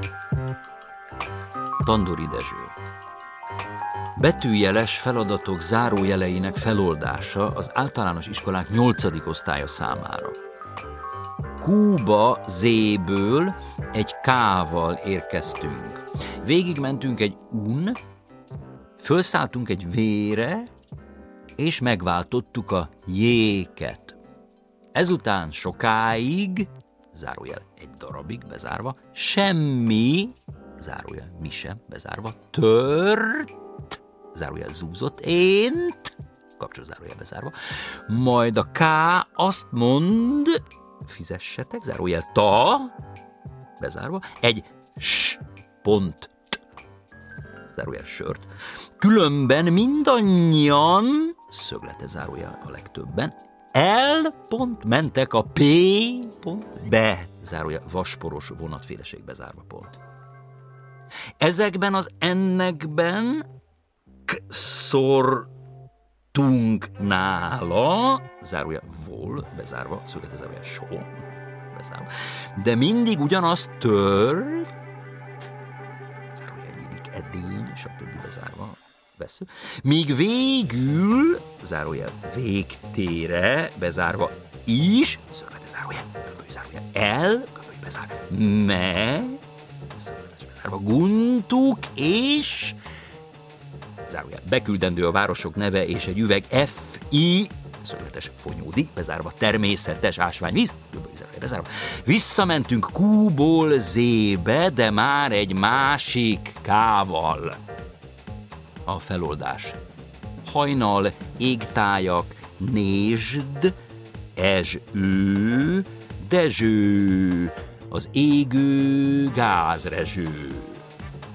Tandori Dezső. Betűjeles feladatok zárójeleinek feloldása az általános iskolák 8. osztálya számára. Q-ba Z-ből egy K-val érkeztünk. Végigmentünk egy U-n, fölszálltunk egy V-re, és megváltottuk a J-ket. Ezután sokáig, zárójel egy darabig bezárva, semmi, zárójel mi sem bezárva, tört, zárójel zúzott, ént, kapcsolózárójel bezárva, majd a K azt mond, fizessetek, zárójel ta, bezárva, egy s pont t, zárójel sört, különben mindannyian, szöglete zárójel a legtöbben, L pont mentek a P pont be, zárójel vasporos vonatféleség bezárva pont. Ezekben az ennekben szortunk nála, zárójel vol, bezárva, szöglete zárójel so, bezárva, de mindig ugyanaz tört, zárójel nyílik edény, stb. Bezárva, vesző, míg végül, zárójel végtére, bezárva is, szöglete zárójel, görböly zárójel el, görböly bezárva, szöglete bezárva, guntuk és, zárójel, beküldendő a városok neve és egy üveg F.I. szögletes fonyódi, bezárva természetes ásványvíz, bezárva. Visszamentünk Q-ból Z-be, de már egy másik K-val. A feloldás. Hajnal, égtájak, nésd, Dezső, az égő gázrezső.